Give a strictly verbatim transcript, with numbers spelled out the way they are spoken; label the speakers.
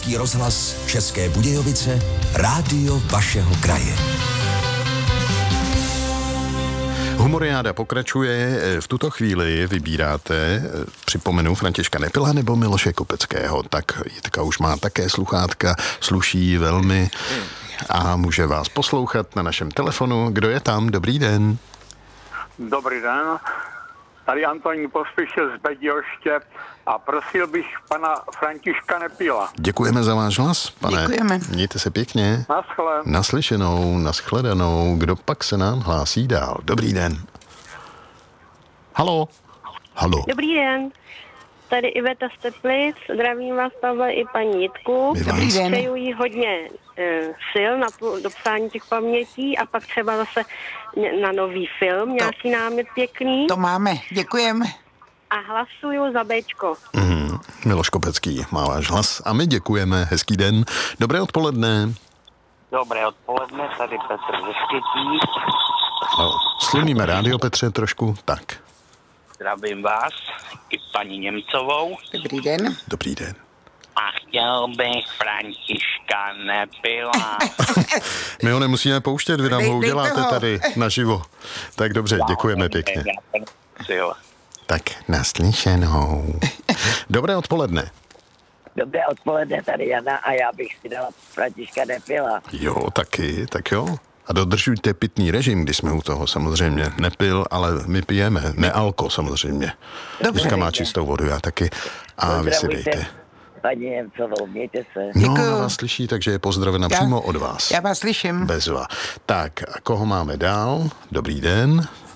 Speaker 1: Český rozhlas České Budějovice, rádio vašeho kraje.
Speaker 2: Humoriáda pokračuje. V tuto chvíli vybíráte, připomenu, Františka Nepila nebo Miloše Kopeckého. Tak Jitka už má také sluchátka, sluší velmi a může vás poslouchat na našem telefonu. Kdo je tam? Dobrý den.
Speaker 3: Dobrý den. Tady Antonín Pospíšil z Bedějoště a prosil bych pana Františka Nepila.
Speaker 2: Děkujeme za váš hlas, pane.
Speaker 4: Děkujeme.
Speaker 2: Mějte se pěkně.
Speaker 3: Naschle.
Speaker 2: Naslyšenou, naschledanou. Kdo pak se nám hlásí dál? Dobrý den. Halo. Halo.
Speaker 5: Dobrý den. Tady Iveta z Teplic. Zdravím vás, Pavle, i paní Jitku.
Speaker 4: Dobrý den.
Speaker 5: Přeju jí hodně e, sil na tu, dopsání těch pamětí a pak třeba zase na nový film, nějaký námět pěkný.
Speaker 4: To máme, děkujeme.
Speaker 5: A hlasuju za Bčko.
Speaker 2: Mm, Miloš Kopecký má váš hlas a my děkujeme. Hezký den. Dobré odpoledne.
Speaker 6: Dobré odpoledne, tady Petr ze Štětí.
Speaker 2: No, sluníme rádio, Petře, trošku. Tak.
Speaker 6: Zdravím vás i paní Němcovou.
Speaker 4: Dobrý den.
Speaker 2: Dobrý den.
Speaker 6: A chtěl bych Františka Nepila.
Speaker 2: My ho nemusíme pouštět, vy nám
Speaker 4: Dej-
Speaker 2: ho
Speaker 4: dejte
Speaker 2: uděláte
Speaker 4: ho.
Speaker 2: tady naživo. Tak dobře, děkujeme pěkně. Tak naslyšenou. Dobré odpoledne.
Speaker 7: Dobré odpoledne, tady Jana a já bych si dala Františka Nepila.
Speaker 2: Jo, taky, tak jo. A dodržujte pitný režim, když jsme u toho samozřejmě nepil, ale my pijeme, nealko samozřejmě.
Speaker 4: Dobře.
Speaker 2: Jitka má čistou vodu, já taky. A vy si
Speaker 7: Pozdravujte
Speaker 2: dejte.
Speaker 7: paní Němcovou, mějte se.
Speaker 2: No,
Speaker 4: Děkuju.
Speaker 2: ona vás slyší, takže je pozdravena
Speaker 4: Já-
Speaker 2: přímo od vás.
Speaker 4: Já vás slyším.
Speaker 2: Bezva. Tak, a koho máme dál? Dobrý den.